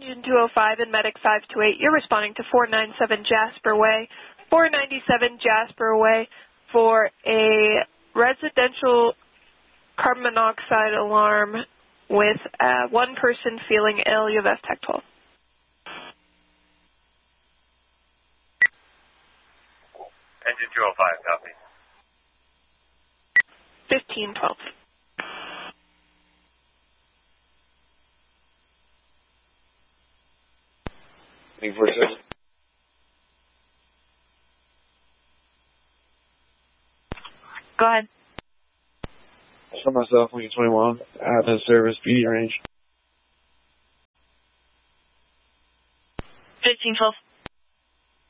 Engine 205 and Medic 528. You're responding to 497 Jasper Way. 497 Jasper Way for a residential carbon monoxide alarm with one person feeling ill. You have STAC 12. Engine 205, copy. 1512. Go ahead. For myself, Lincoln 21, at the service PD range. 1512.